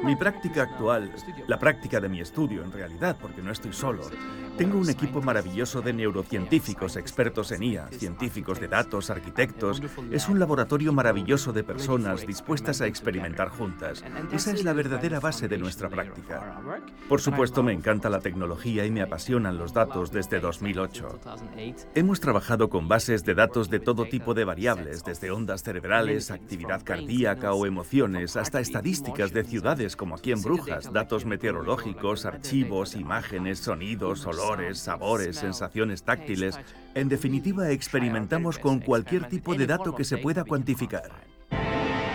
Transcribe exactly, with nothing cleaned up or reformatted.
Mi práctica actual, la práctica de mi estudio en realidad, porque no estoy solo, tengo un equipo maravilloso de neurocientíficos expertos en I A, científicos de datos, arquitectos. Es un laboratorio maravilloso de personas dispuestas a experimentar juntas. Esa es la verdadera base de nuestra práctica. Por supuesto, me encanta la tecnología y me apasionan los datos desde dos mil ocho. Hemos trabajado con bases de datos de todo tipo de variables, desde ondas cerebrales, actividad cardíaca o emociones, hasta estadísticas de ciudades como aquí en Brujas, datos meteorológicos, archivos, imágenes, sonidos, olores, sabores, sensaciones táctiles. En definitiva, experimentamos con cualquier tipo de dato que se pueda cuantificar.